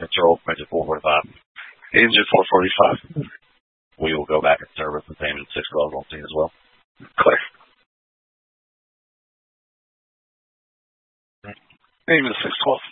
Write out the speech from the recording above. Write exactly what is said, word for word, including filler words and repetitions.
Control, engine four forty-five. Engine four forty-five. We will go back in service with engine six twelve on scene as well. Clear. Engine six twelve.